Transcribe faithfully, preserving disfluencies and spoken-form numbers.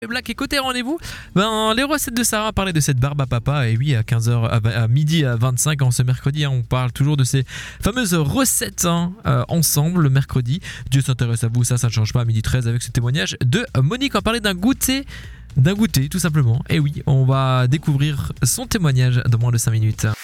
Black et côté rendez-vous, ben, les recettes de Sarah parlaient de cette barbe à papa. Et oui, à quinze heures, à, à midi à vingt-cinq en ce mercredi, hein, on parle toujours de ces fameuses recettes hein, euh, ensemble le mercredi. Dieu s'intéresse à vous, ça, ça ne change pas à midi treize avec ce témoignage de Monique. On va parler d'un goûter, d'un goûter tout simplement. Et oui, on va découvrir son témoignage dans moins de cinq minutes.